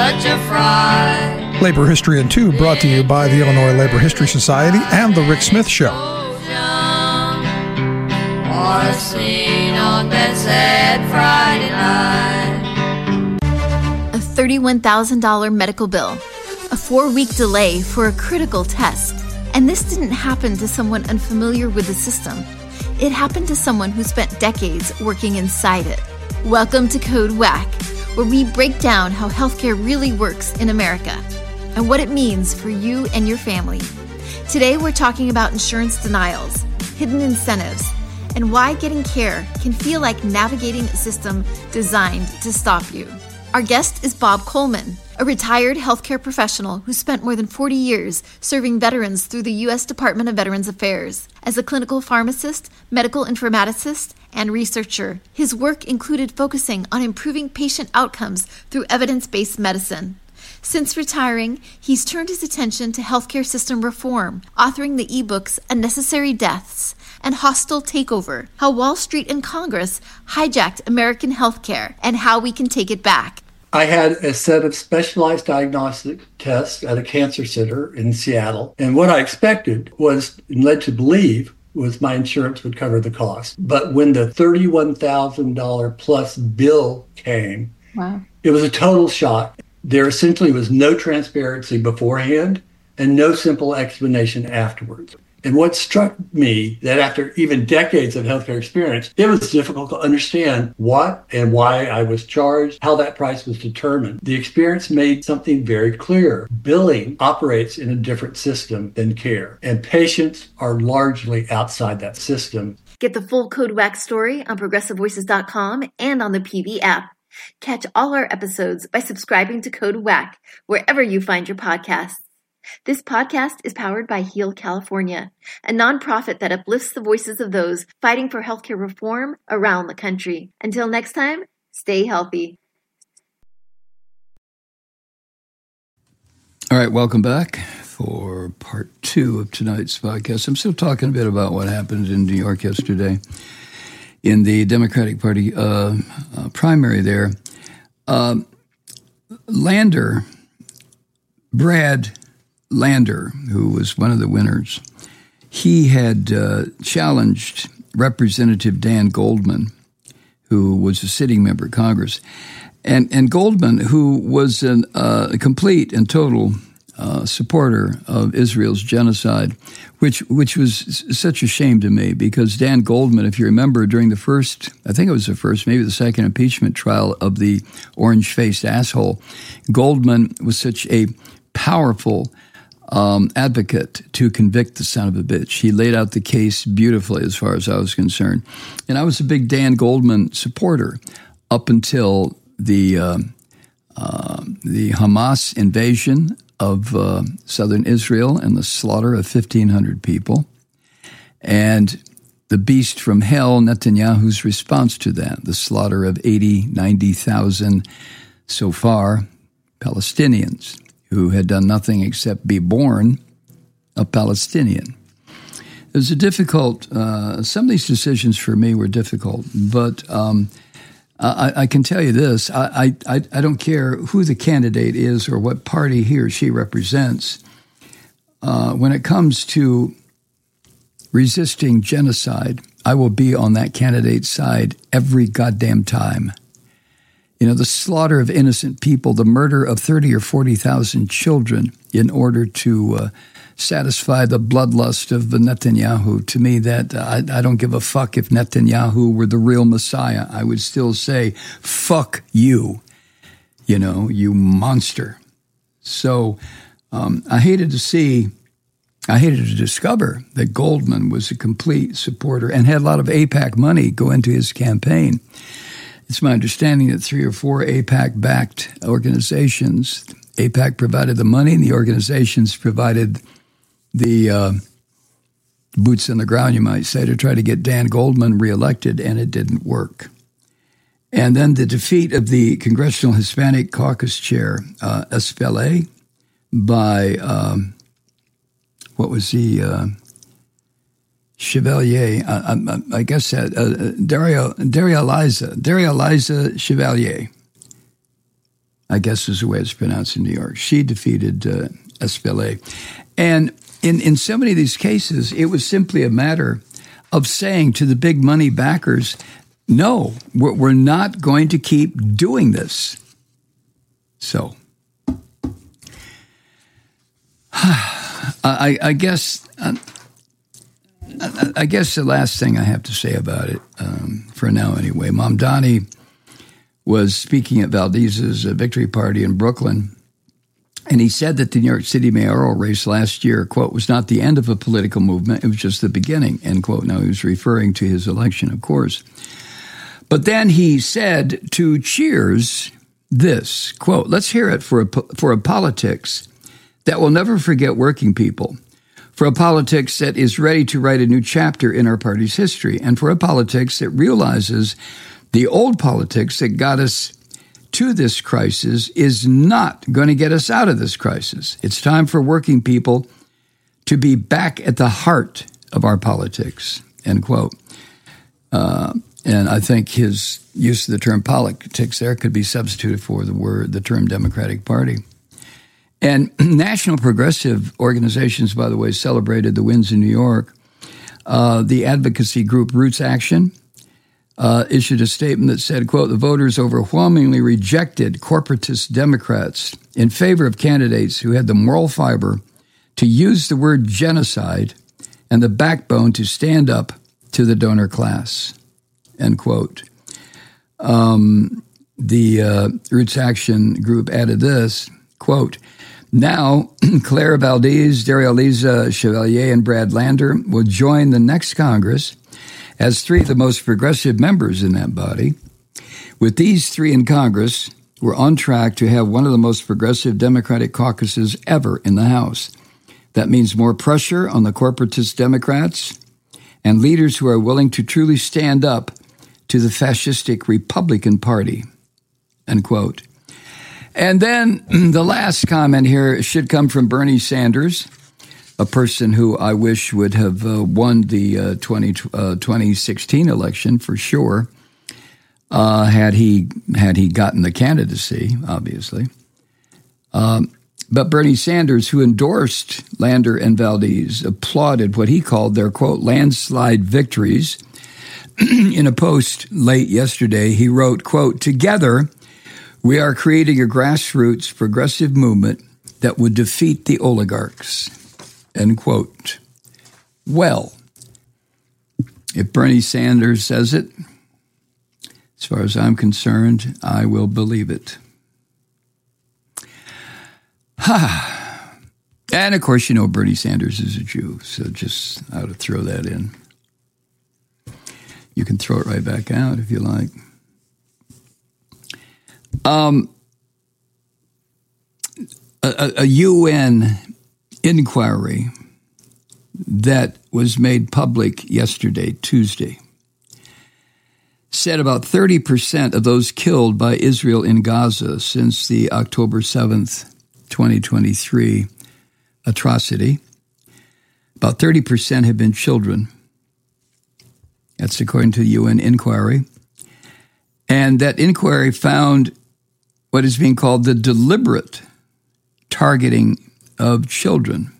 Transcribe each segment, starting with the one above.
such a fright. Labor History in 2 brought to you by the Illinois Labor History Society and The Rick Smith Show. Or a scene on that sad Friday night. A $31,000 medical bill, a 4-week delay for a critical test. And this didn't happen to someone unfamiliar with the system. It happened to someone who spent decades working inside it. Welcome to Code Whack, where we break down how healthcare really works in America and what it means for you and your family. Today we're talking about insurance denials, hidden incentives, and why getting care can feel like navigating a system designed to stop you. Our guest is Bob Coleman, a retired healthcare professional who spent more than 40 years serving veterans through the U.S. Department of Veterans Affairs. As a clinical pharmacist, medical informaticist, and researcher, his work included focusing on improving patient outcomes through evidence-based medicine. Since retiring, he's turned his attention to healthcare system reform, authoring the ebooks Unnecessary Deaths and Hostile Takeover, How Wall Street and Congress Hijacked American Healthcare and How We Can Take It Back. I had a set of specialized diagnostic tests at a cancer center in Seattle. And what I expected was, and led to believe, was my insurance would cover the cost. But when the $31,000 plus bill came, Wow. It was a total shock. There essentially was no transparency beforehand and no simple explanation afterwards. And what struck me that after even decades of healthcare experience, it was difficult to understand what and why I was charged, how that price was determined. The experience made something very clear. Billing operates in a different system than care, and patients are largely outside that system. Get the full Code Whack story on ProgressiveVoices.com and on the PV app. Catch all our episodes by subscribing to Code Whack wherever you find your podcasts. This podcast is powered by Heal California, a nonprofit that uplifts the voices of those fighting for healthcare reform around the country. Until next time, stay healthy. All right, welcome back for part 2 of tonight's podcast. I'm still talking a bit about what happened in New York yesterday in the Democratic Party primary there. Brad Lander, who was one of the winners, he had challenged Representative Dan Goldman, who was a sitting member of Congress. And Goldman, who was a complete and total supporter of Israel's genocide, which was such a shame to me, because Dan Goldman, if you remember, during the first, I think it was the first, maybe the second impeachment trial of the orange-faced asshole, Goldman was such a powerful advocate to convict the son of a bitch. He laid out the case beautifully as far as I was concerned. And I was a big Dan Goldman supporter up until the Hamas invasion of southern Israel and the slaughter of 1,500 people, and the beast from hell, Netanyahu's response to that, the slaughter of 90,000 so far Palestinians who had done nothing except be born a Palestinian. It was a difficult, some of these decisions for me were difficult, but I can tell you this, I don't care who the candidate is or what party he or she represents. When it comes to resisting genocide, I will be on that candidate's side every goddamn time. You know, the slaughter of innocent people, the murder of 30 or 40,000 children in order to satisfy the bloodlust of Netanyahu. To me, that I don't give a fuck if Netanyahu were the real Messiah. I would still say, fuck you, you know, you monster. So I hated to discover that Goldman was a complete supporter and had a lot of AIPAC money go into his campaign. It's my understanding that 3 or 4 AIPAC-backed organizations, AIPAC provided the money and the organizations provided the boots on the ground, you might say, to try to get Dan Goldman reelected, and it didn't work. And then the defeat of the Congressional Hispanic Caucus chair, SPLA, by, Chevalier, I guess Daria Liza Chevalier. I guess is the way it's pronounced in New York. She defeated SPLA. And in so many of these cases, it was simply a matter of saying to the big money backers, no, we're not going to keep doing this. So I guess the last thing I have to say about it, for now anyway, Mamdani was speaking at Valdez's victory party in Brooklyn, and he said that the New York City mayoral race last year, quote, was not the end of a political movement, it was just the beginning, end quote. Now, he was referring to his election, of course. But then he said to Cheers this, quote, let's hear it for a politics that will never forget working people, for a politics that is ready to write a new chapter in our party's history, and for a politics that realizes the old politics that got us to this crisis is not going to get us out of this crisis. It's time for working people to be back at the heart of our politics, end quote. And I think his use of the term politics there could be substituted for the term Democratic Party. And national progressive organizations, by the way, celebrated the wins in New York. The advocacy group Roots Action issued a statement that said, quote, the voters overwhelmingly rejected corporatist Democrats in favor of candidates who had the moral fiber to use the word genocide and the backbone to stand up to the donor class, end quote. The Roots Action group added this, quote, now, Claire Valdez, Dario-Liza Chevalier, and Brad Lander will join the next Congress as three of the most progressive members in that body. With these three in Congress, we're on track to have one of the most progressive Democratic caucuses ever in the House. That means more pressure on the corporatist Democrats and leaders who are willing to truly stand up to the fascistic Republican Party, end quote. And then the last comment here should come from Bernie Sanders, a person who I wish would have won the 2016 election for sure, had he gotten the candidacy, obviously. But Bernie Sanders, who endorsed Lander and Valdez, applauded what he called their, quote, landslide victories. In a post late yesterday, he wrote, quote, together, we are creating a grassroots progressive movement that would defeat the oligarchs, end quote. Well, if Bernie Sanders says it, as far as I'm concerned, I will believe it. And, of course, you know Bernie Sanders is a Jew, so just I ought to throw that in. You can throw it right back out if you like. A UN inquiry that was made public yesterday, Tuesday, said about 30% of those killed by Israel in Gaza since the October 7th, 2023 atrocity, about 30% have been children. That's according to the UN inquiry. And that inquiry found what is being called the deliberate targeting of children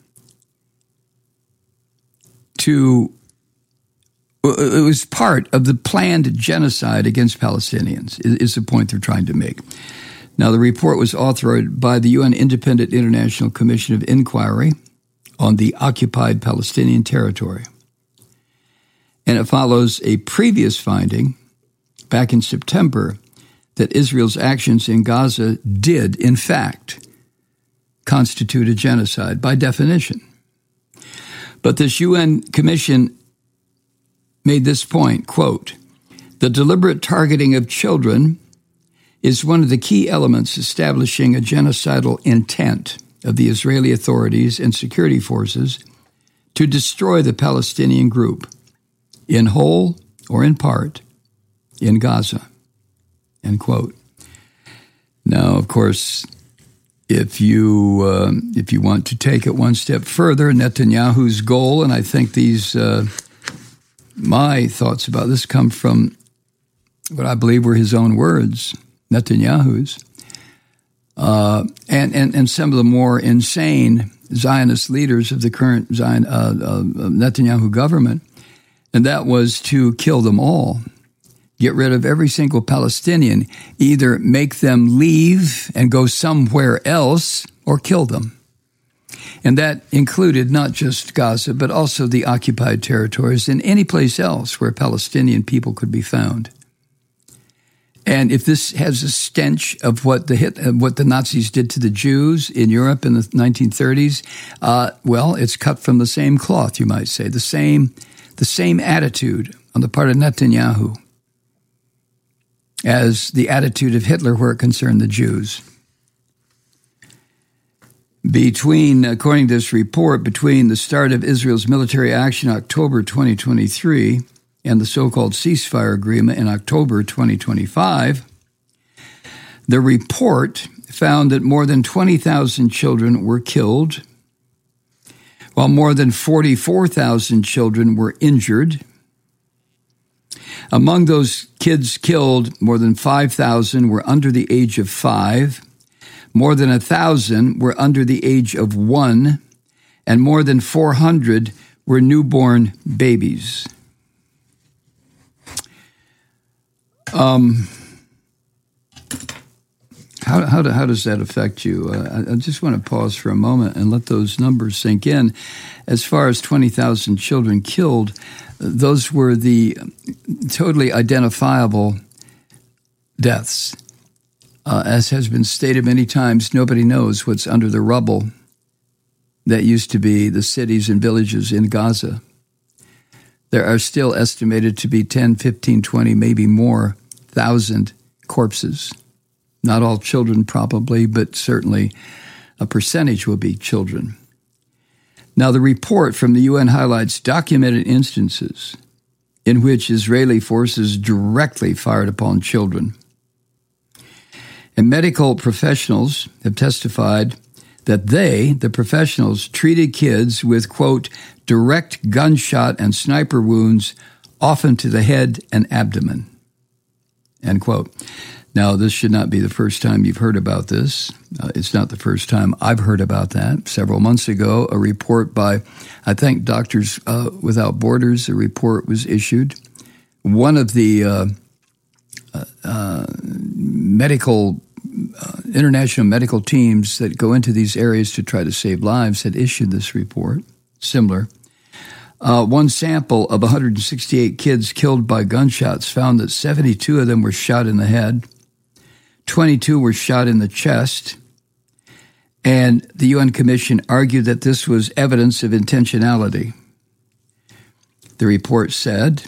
it was part of the planned genocide against Palestinians, is the point they're trying to make. Now, the report was authored by the UN Independent International Commission of Inquiry on the occupied Palestinian territory. And it follows a previous finding back in September that Israel's actions in Gaza did, in fact, constitute a genocide by definition. But this UN commission made this point, quote, the deliberate targeting of children is one of the key elements establishing a genocidal intent of the Israeli authorities and security forces to destroy the Palestinian group, in whole or in part, in Gaza, end quote. Now, of course, if you want to take it one step further, Netanyahu's goal, and I think these my thoughts about this come from what I believe were his own words, Netanyahu's. and some of the more insane Zionist leaders of the current Netanyahu government, and that was to kill them all. Get rid of every single Palestinian, either make them leave and go somewhere else or kill them. And that included not just Gaza, but also the occupied territories and any place else where Palestinian people could be found. And if this has a stench of what the Nazis did to the Jews in Europe in the 1930s, well, it's cut from the same cloth, you might say, the same attitude on the part of Netanyahu as the attitude of Hitler where it concerned the Jews. According to this report, between the start of Israel's military action in October 2023 and the so-called ceasefire agreement in October 2025, the report found that more than 20,000 children were killed, while more than 44,000 children were injured. Among those kids killed, more than 5,000 were under the age of 5, more than 1,000 were under the age of 1, and more than 400 were newborn babies. How does that affect you? I just want to pause for a moment and let those numbers sink in. As far as 20,000 children killed, those were the totally identifiable deaths. As has been stated many times, nobody knows what's under the rubble that used to be the cities and villages in Gaza. There are still estimated to be 10, 15, 20, maybe more thousand corpses. Not all children probably, but certainly a percentage will be children. Now, the report from the UN highlights documented instances in which Israeli forces directly fired upon children. And medical professionals have testified that they, the professionals, treated kids with, quote, direct gunshot and sniper wounds, often to the head and abdomen, end quote. Now, this should not be the first time you've heard about this. It's not the first time I've heard about that. Several months ago, a report by, I think, Doctors Without Borders, a report was issued. One of the international medical teams that go into these areas to try to save lives had issued this report, similar. One sample of 168 kids killed by gunshots found that 72 of them were shot in the head, 22 were shot in the chest, and the UN Commission argued that this was evidence of intentionality. The report said,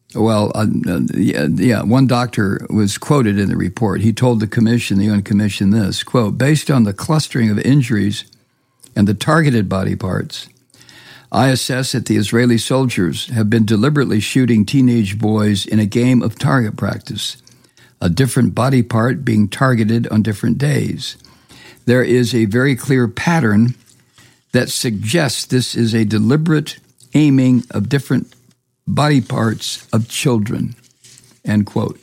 one doctor was quoted in the report. He told the UN Commission this, quote, based on the clustering of injuries and the targeted body parts, I assess that the Israeli soldiers have been deliberately shooting teenage boys in a game of target practice, a different body part being targeted on different days. There is a very clear pattern that suggests this is a deliberate aiming of different body parts of children, end quote.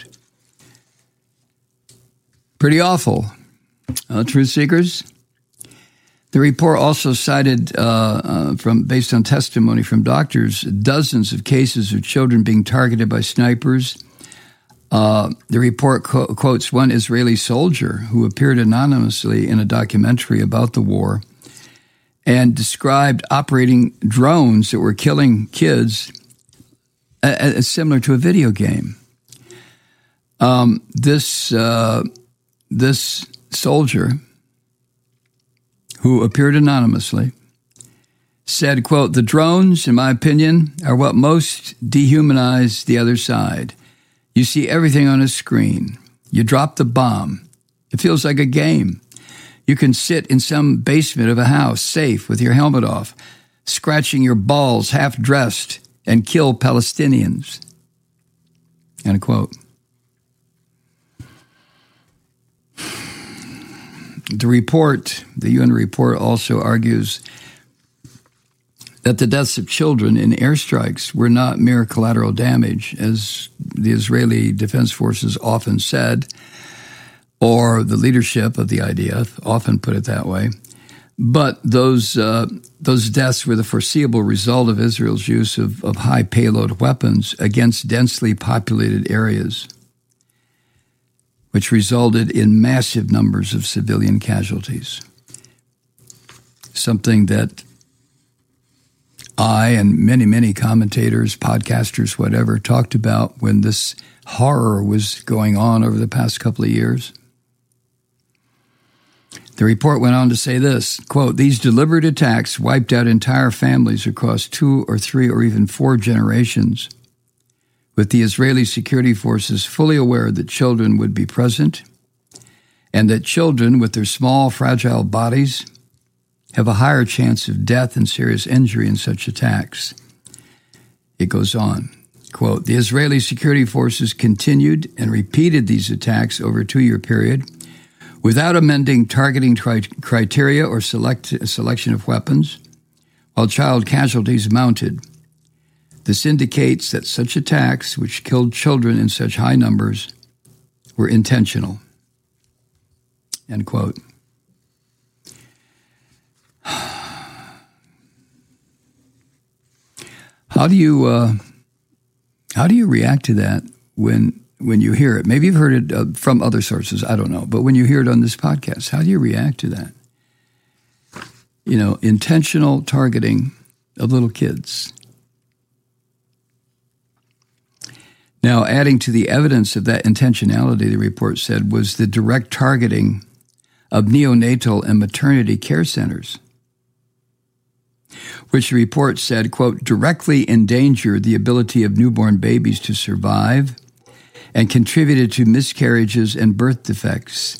Pretty awful. Truth seekers? The report also cited, based on testimony from doctors, dozens of cases of children being targeted by snipers. The report quotes one Israeli soldier who appeared anonymously in a documentary about the war and described operating drones that were killing kids similar to a video game. This soldier, who appeared anonymously, said, quote, the drones, in my opinion, are what most dehumanize the other side. You see everything on a screen. You drop the bomb. It feels like a game. You can sit in some basement of a house, safe, with your helmet off, scratching your balls, half-dressed, and kill Palestinians, end quote. The UN report also argues that the deaths of children in airstrikes were not mere collateral damage, as the Israeli Defense Forces often said. or the leadership of the IDF, often put it that way. But those deaths were the foreseeable result of Israel's use of high payload weapons against densely populated areas, which resulted in massive numbers of civilian casualties. Something that I and many, many commentators, podcasters, whatever, talked about when this horror was going on over the past couple of years. The report went on to say this, quote, "These deliberate attacks wiped out entire families across 2 or 3 or even 4 generations, with the Israeli security forces fully aware that children would be present and that children with their small, fragile bodies have a higher chance of death and serious injury in such attacks." It goes on, quote, "The Israeli security forces continued and repeated these attacks over a 2-year period without amending targeting criteria or selection of weapons, while child casualties mounted. This indicates that such attacks, which killed children in such high numbers, were intentional." End quote. How do you react to that when you hear it? Maybe you've heard it from other sources, I don't know. But when you hear it on this podcast, how do you react to that? You know, intentional targeting of little kids. Now, adding to the evidence of that intentionality, the report said, was the direct targeting of neonatal and maternity care centers, which the report said, quote, directly endangered the ability of newborn babies to survive and contributed to miscarriages and birth defects.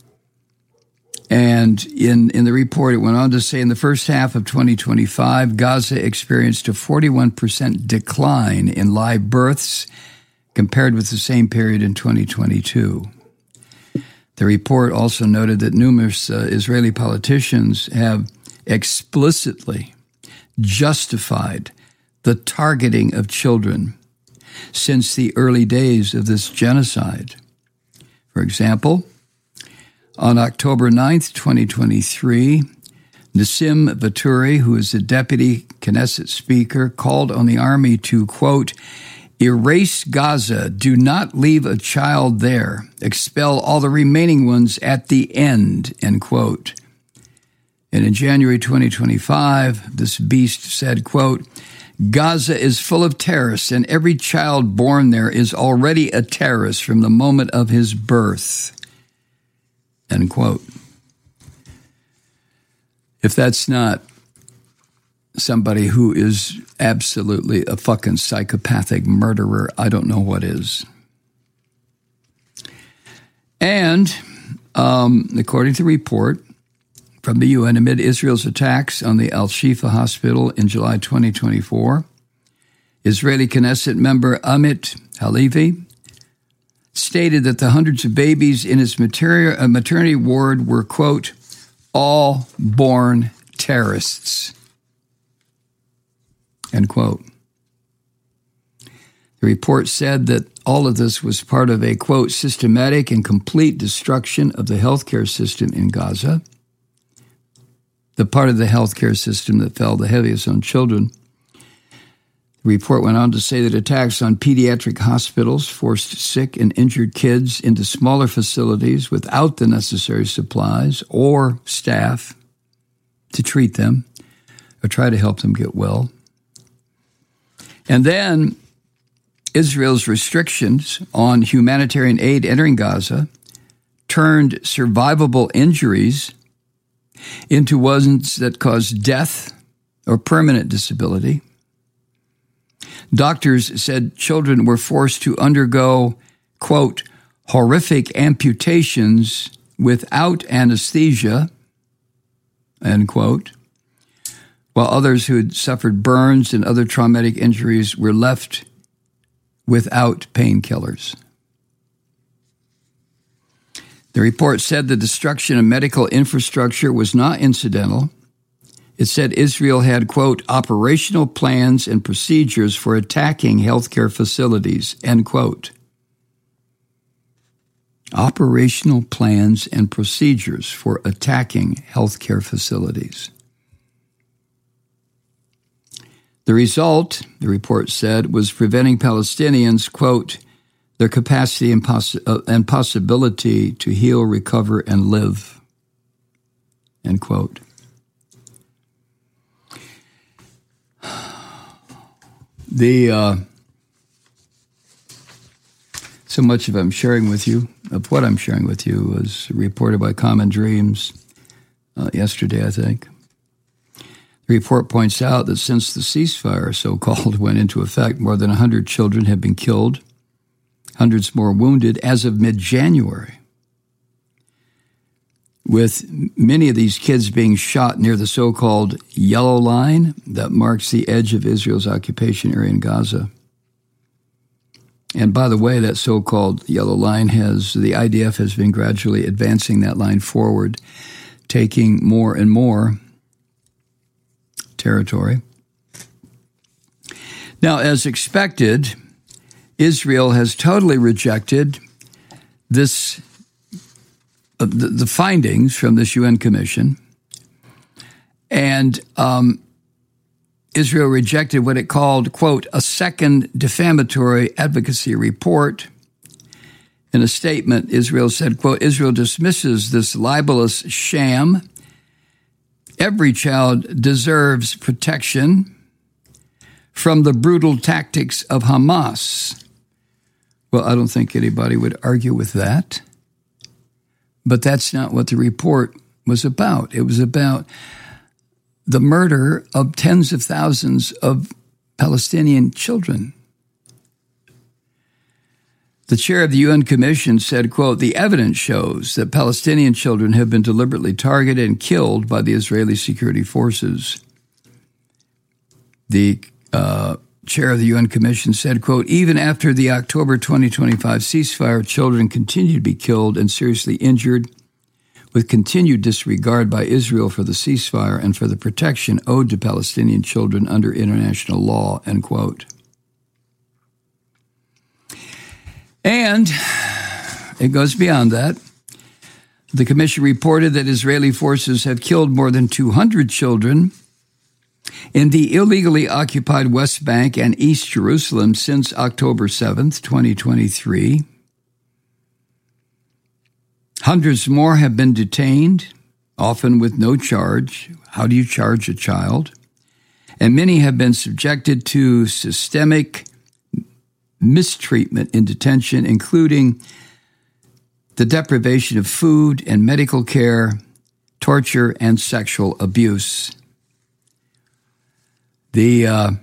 And in the report, it went on to say in the first half of 2025, Gaza experienced a 41% decline in live births compared with the same period in 2022. The report also noted that numerous Israeli politicians have explicitly justified the targeting of children since the early days of this genocide. For example, on October 9th, 2023, Nassim Vaturi, who is the deputy Knesset speaker, called on the army to, quote, erase Gaza, do not leave a child there, expel all the remaining ones at the end, end quote. And in January 2025, this beast said, quote, Gaza is full of terrorists, and every child born there is already a terrorist from the moment of his birth, end quote. If that's not somebody who is absolutely a fucking psychopathic murderer, I don't know what is. And according to the report from the UN, amid Israel's attacks on the Al-Shifa hospital in July 2024, Israeli Knesset member Amit Halevi stated that the hundreds of babies in his maternity ward were, quote, all born terrorists, end quote. The report said that all of this was part of a, quote, systematic and complete destruction of the healthcare system in Gaza, the part of the healthcare system that fell the heaviest on children. The report went on to say that attacks on pediatric hospitals forced sick and injured kids into smaller facilities without the necessary supplies or staff to treat them or try to help them get well. And then Israel's restrictions on humanitarian aid entering Gaza turned survivable injuries into ones that caused death or permanent disability. Doctors said children were forced to undergo, quote, horrific amputations without anesthesia, end quote, while others who had suffered burns and other traumatic injuries were left without painkillers. The report said the destruction of medical infrastructure was not incidental. It said Israel had, quote, operational plans and procedures for attacking healthcare facilities, end quote. operational plans and procedures for attacking healthcare facilities. The result, the report said, was preventing Palestinians, quote, their capacity and possibility to heal, recover, and live, end quote. So much of what I'm sharing with you was reported by Common Dreams yesterday, I think. The report points out that since the ceasefire, so-called, went into effect, more than 100 children have been killed, hundreds more wounded as of mid-January, with many of these kids being shot near the so-called yellow line that marks the edge of Israel's occupation area in Gaza. And by the way, that so-called yellow line the IDF has been gradually advancing that line forward, taking more and more territory. Now, as expected, Israel has totally rejected the findings from this UN commission, and Israel rejected what it called, quote, a second defamatory advocacy report. In a statement, Israel said, quote, Israel dismisses this libelous sham. Every child deserves protection from the brutal tactics of Hamas. Well, I don't think anybody would argue with that. But that's not what the report was about. It was about the murder of tens of thousands of Palestinian children. The chair of the UN Commission said, quote, the evidence shows that Palestinian children have been deliberately targeted and killed by the Israeli security forces. The chair of the UN Commission said, quote, even after the October 2025 ceasefire, children continue to be killed and seriously injured, with continued disregard by Israel for the ceasefire and for the protection owed to Palestinian children under international law, end quote. And it goes beyond that. The commission reported that Israeli forces have killed more than 200 children in the illegally occupied West Bank and East Jerusalem since October 7th, 2023. Hundreds more have been detained, often with no charge. How do you charge a child? And many have been subjected to systemic mistreatment in detention, including the deprivation of food and medical care, torture, and sexual abuse. The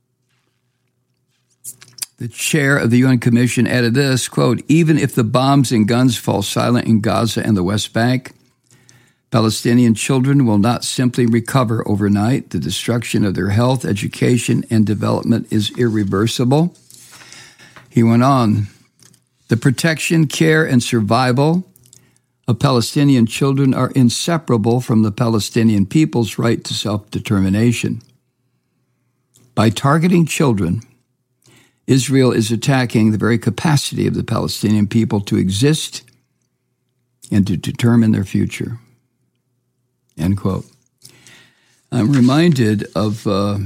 chair of the UN Commission added this, quote, even if the bombs and guns fall silent in Gaza and the West Bank, Palestinian children will not simply recover overnight. The destruction of their health, education, and development is irreversible. He went on, the protection, care, and survival of Palestinian children are inseparable from the Palestinian people's right to self-determination. By targeting children, Israel is attacking the very capacity of the Palestinian people to exist and to determine their future. End quote. I'm reminded of a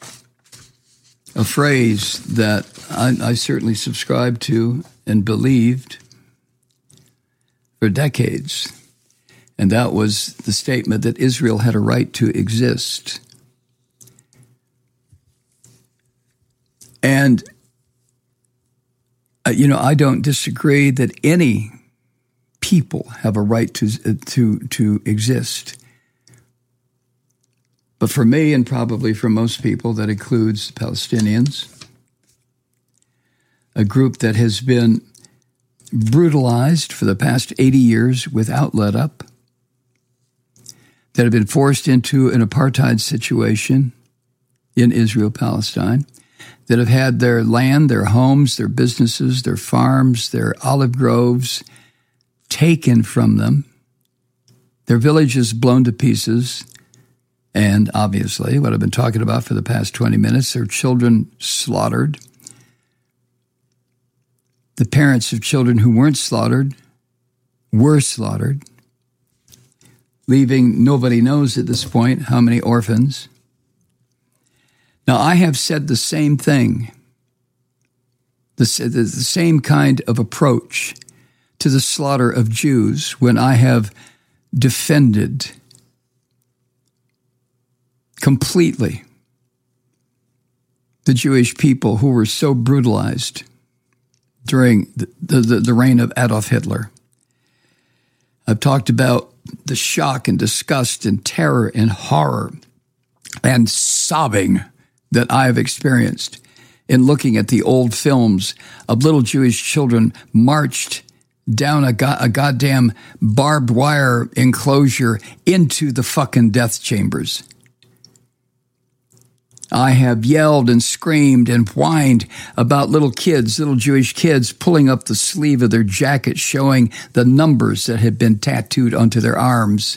phrase that I certainly subscribed to and believed for decades, and that was the statement that Israel had a right to exist. And I don't disagree that any people have a right to exist. But for me, and probably for most people, that includes Palestinians, a group that has been brutalized for the past 80 years without let up, that have been forced into an apartheid situation in Israel-Palestine, that have had their land, their homes, their businesses, their farms, their olive groves taken from them, their villages blown to pieces, and obviously, what I've been talking about for the past 20 minutes, their children slaughtered. The parents of children who weren't slaughtered were slaughtered, leaving nobody knows at this point how many orphans. Now, I have said the same thing, the same kind of approach to the slaughter of Jews when I have defended completely the Jewish people who were so brutalized during the reign of Adolf Hitler. I've talked about the shock and disgust and terror and horror and sobbing that I have experienced in looking at the old films of little Jewish children marched down a goddamn barbed wire enclosure into the fucking death chambers. I have yelled and screamed and whined about little Jewish kids pulling up the sleeve of their jacket showing the numbers that had been tattooed onto their arms.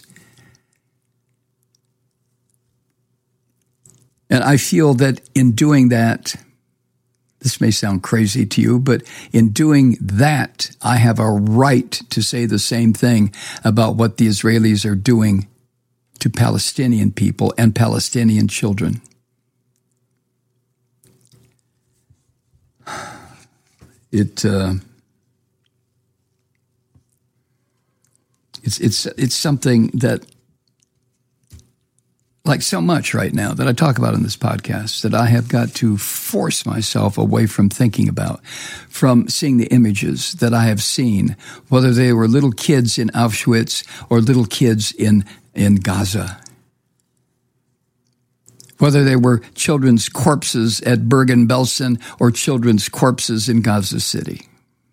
And I feel that in doing that, this may sound crazy to you, but in doing that, I have a right to say the same thing about what the Israelis are doing to Palestinian people and Palestinian children. It's something that, like so much right now that I talk about in this podcast, that I have got to force myself away from thinking about, from seeing the images that I have seen, whether they were little kids in Auschwitz or little kids in Gaza, whether they were children's corpses at Bergen-Belsen or children's corpses in Gaza City.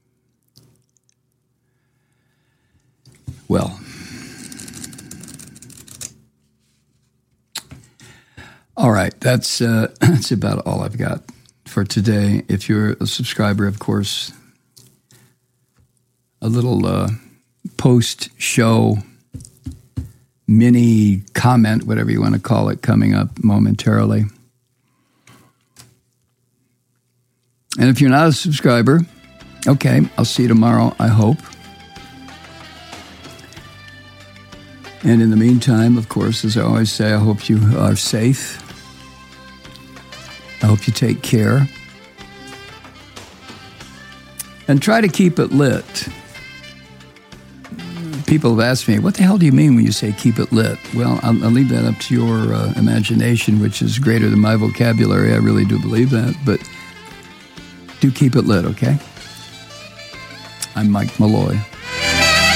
Well, all right, that's about all I've got for today. If you're a subscriber, of course, a little post-show mini comment, whatever you want to call it, coming up momentarily. And if you're not a subscriber, okay, I'll see you tomorrow, I hope. And in the meantime, of course, as I always say, I hope you are safe. I hope you take care. And try to keep it lit. People have asked me, what the hell do you mean when you say keep it lit? Well, I'll leave that up to your imagination, which is greater than my vocabulary. I really do believe that. But do keep it lit, okay? I'm Mike Malloy.